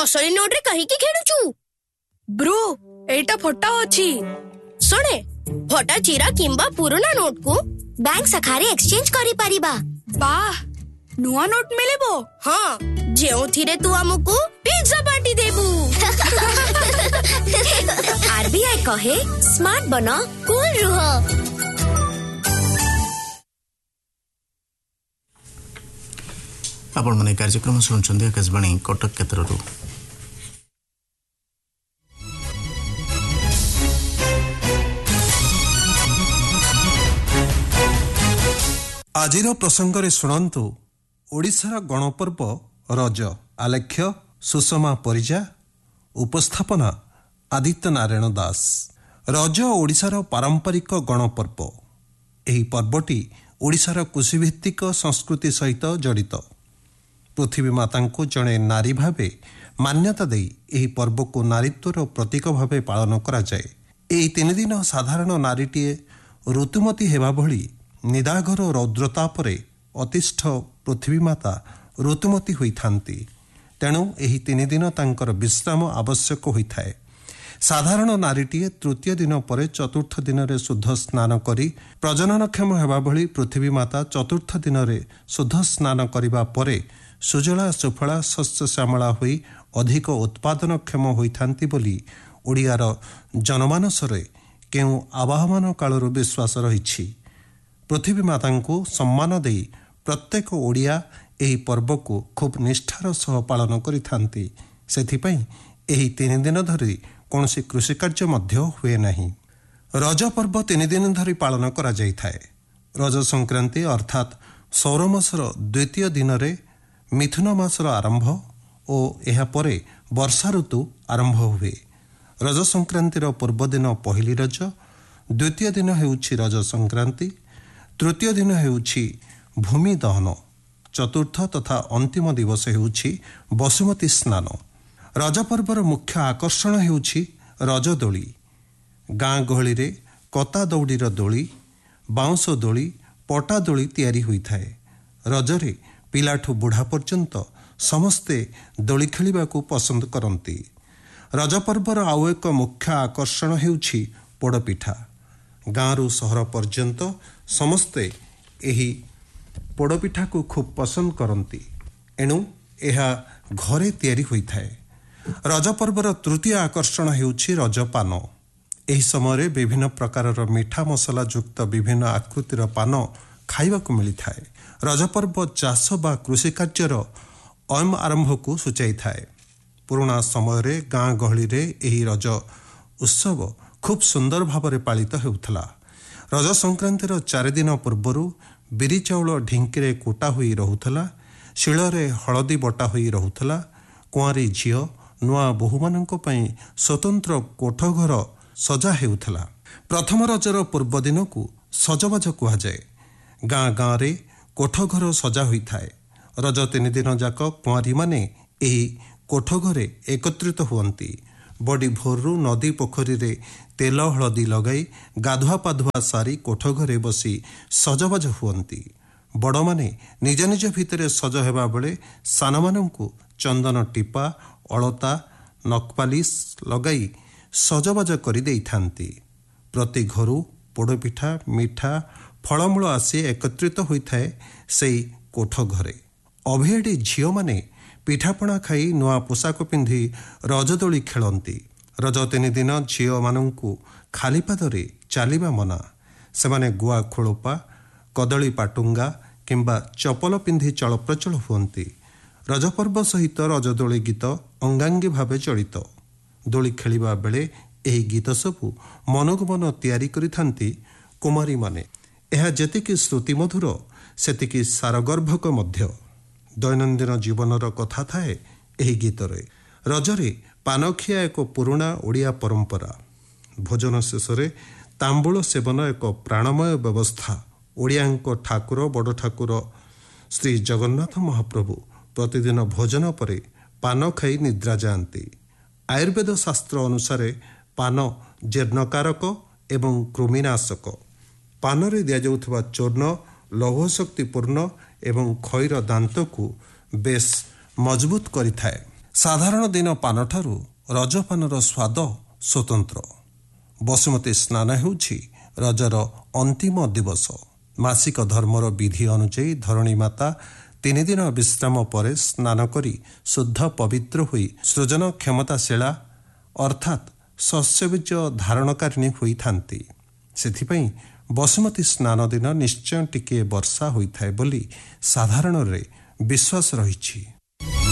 असली नोट रे कहीं की खेलुचु ब्रो एटा फटा अछि सुने फटा चिरा किंबा पुराना नोट को बैंक शाखारे एक्सचेंज करि परिबा वाह नुआ नोट मिलेबो हाँ जेउथिरे तू हमको पिज्जा पार्टी देबू आरबीआई कहे स्मार्ट बनो कूल रहो। आपण माने कार्यक्रम सुनछन्ते आकाशवाणी कटक केन्द्ररू। आजिर प्रसंगरे शुणन्तु ओडिशार गणपर्व रज आलेख्य सुषमा परिजा उपस्थापना आदित्य नारायण दास। रज ओडिशार पारंपरिक गणपर्व। एही पर्वटी ओडिशार कृषिभित्तिक संस्कृति सहित जड़ित। पृथ्वी मातांको जड़े नारी भावे मान्यता देई एही पर्व को नारीत्वर प्रतीक भावे पालन करा जाए। एही 3 दिन साधारण नारीटीए ऋतुमती हेबा भली निदाघर रौद्रतापरे अतिष्ठ पृथ्वी माता ऋतुमती होइथांती। तेणु एही 3 दिन तांकर विश्राम आवश्यक होइथाए। साधारण नारीटीए तृतीय दिन पर चतुर्थ दिन रे शुद्ध स्नान करी प्रजननक्षम हेबा भली पृथ्वी माता चतुर्थ दिन रे शुद्ध स्नान करिबा परे सुजला सुफला शस्य श्यामला होई अधिक उत्पादनक्षम होइथांती बोली ओडियार जनमानसरे केउ आवाहमान कालर विश्वास रहिछि। पृथ्वी माता को सम्मान दे प्रत्येक ओडिया एही पर्व को खूब निष्ठार सह पालन करिथांती। सेथिपई एही 3 दिन धरी कौनसी कृषि कार्य मध्य हुए नहीं। रज पर्व 3 दिन धरी पालन करा जाइथाए। रज संक्रांति अर्थात सौर मासर द्वितीय दिन रे मिथुन मासर आरंभ और एहा परे वर्षा ऋतु आरंभ हुए। रज संक्रांतिर पूर्व दिन पहली रज, द्वितीय दिन हेउछि रज संक्रांति, तृतीय दिन हेउछि भूमि दहन, चतुर्थ तथा अंतिम दिवस हेउछि बसुमती स्नान। रज पर्वर मुख्य आकर्षण हेउछि रज दोली। गाँ गहली रे कता दौड़ीर दोली, बाउंश दोली, पटा दोली तैयारी होइथाए। रजरे पिलाठू बुढ़ा पर्यंत समस्ते दोली खेलिबाकू पसंद करती। रज पर्वर आउ एक मुख्य आकर्षण हेउछि पोड़पिठा। गाँरु सहर पर्यंत समस्ते एही पोड़पिठा को खूब पसंद करती। एणु एहा घरे तैयारी होइथाए। रज पर्वर तृतीय आकर्षण हेउछि रजपान। एही समय विभिन्न प्रकारर मीठा मसला युक्त विभिन्न आकृतिर पान खाइबाकू मिलिथाए। रज पर्व चाष बा कृषि कार्यर अयम आरंभ को सूचाई थाए। पुराना समय गाँ गहली रे एही रज उत्सव खूब सुंदर भाव पालित हेउथला। रज संक्रांतिर 4 दिन पूर्वरु बिरी चाउल ढिंकीरे कुटा होई रहुथला, शिଳରେ हलदी बटा होई रहुथला। कुआरी झियो नुआ बोहूमानंको पई स्वतंत्र कोठघर सजा हेउथला। प्रथम रजर पूर्व दिन को सजबाज कुहा जाए। गाँ गाँ रे कोठघर सजा होइथाए। रज 3 दिन जाक कुआरी माने एही कोठघरे एकत्रित हुअंती। बड़ी भोरु नदी पोखरी रे तेल हलदी लगाई गाधुआ पाधुआ सारी कोठघरे बसी सजबाज हुअंती। बड़ माने निज निज भितरे सज हेबा बेले सान मानंकु चंदन टीपा, अलता, नखपालिश लगाई सजबाज करि देइथांती। प्रति घरु पोड़पिठा, मिठा, फलमूल आसी एकत्रित होइथाए सेई कोठ घरे। अभियाडी झियो माने पिठापणा खाई नुआ पोशाक पिंधि रजदोली खेलती। रज 3 दिन झियो मानंकु खाली पादरे चलिबा मना। सेमाने गुआ खोलोपा, कदली पाटुंगा किंबा चपल पिंधि चलप्रचल हुअंती। रज पर्व सहित रजदोली गीत अंगांगी भावे जड़ित। दोली खेलिबा बेले एही गीत सबु मनकु मन तैयारी करिथांती कुमारी माने। एहा जेतिकी श्रुति मधुर सेतिकी सारगर्भक मध्य। दैनंदिन जीवनर कथा थाए एही गीतरे। रजरे पानखिया एक पुराणा ओडिया परंपरा। भोजन शेषरे तांबूल सेवन एक प्राणमय व्यवस्था। ओडियांको ठाकुर बड़ ठाकुर श्री जगन्नाथ महाप्रभु प्रतिदिन भोजन परे पान खाई निद्रा जाती। आयुर्वेद शास्त्र अनुसार पान जीर्णकारक एवं कृमिनाशक। पानरे दियाजाउथबा चूर्ण लौहशक्तिपूर्ण एवं खैर दांत को बेस मजबूत करिथाए। ସାଧାରଣ ଦିନ ପାନଠାରୁ ରଜପାନର ସ୍ୱାଦ ସ୍ୱତନ୍ତ୍ର। ବସୁମତୀ ସ୍ନାନ ହେଉଛି ରଜର ଅନ୍ତିମ ଦିବସ। ମାସିକ ଧର୍ମର ବିଧି ଅନୁଯାୟୀ ଧରଣୀ ମାତା 3 ଦିନ ବିଶ୍ରାମ ପରେ ସ୍ନାନ କରି ଶୁଦ୍ଧ ପବିତ୍ର ହୋଇ ସୃଜନ କ୍ଷମତାଶୀଳା ଅର୍ଥାତ୍ ଶସ୍ୟବୀଜ ଧାରଣକାରିଣୀ ହୋଇଥାନ୍ତି। ସେଥିପାଇଁ ବସୁମତୀ ସ୍ନାନ ଦିନ ନିଶ୍ଚୟ ଟିକିଏ ବର୍ଷା ହୋଇଥାଏ ବୋଲି ସାଧାରଣରେ ବିଶ୍ୱାସ ରହିଛି।